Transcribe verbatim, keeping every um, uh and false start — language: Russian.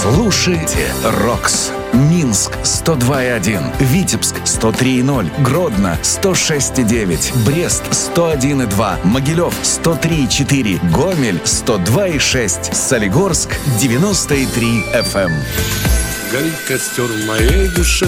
Слушайте Рокс. Минск сто два и один, Витебск сто три и ноль, Гродно сто шесть и девять, Брест сто один и два, Могилев сто три и четыре, Гомель сто два и шесть, Солигорск девяносто и три эф эм. Горит костер в моей душе,